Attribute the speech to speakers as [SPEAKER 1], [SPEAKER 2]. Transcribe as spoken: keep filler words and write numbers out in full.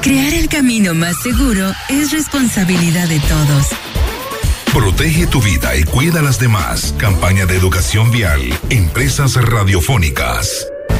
[SPEAKER 1] Crear el camino más seguro es responsabilidad de todos.
[SPEAKER 2] Protege tu vida y cuida a las demás. Campaña de educación vial. Empresas radiofónicas.